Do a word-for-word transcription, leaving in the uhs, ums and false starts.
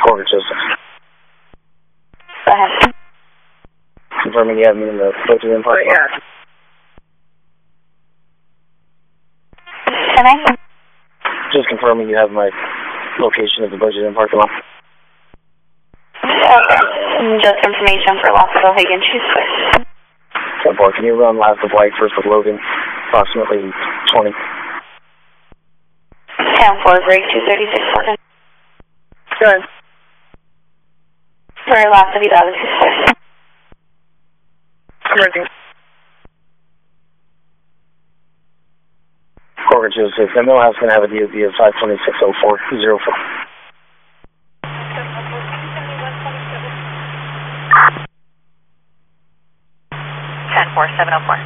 Corker Joseph. Go ahead. Confirming you have me in the Budget Park. Oh, yeah. Can I? Just confirming you have my location of the Budget Inn parking lot. Okay. Just information for Los O'Higgins. ten four, can you run last of White, first of Logan, approximately twenty? ten four, break two thirty-six seconds. Good. For last of Hidalgo. Emerging. Corker Joseph, the Millhouse going to have a D O B of five twenty-six oh four oh four. ten four, seven oh four.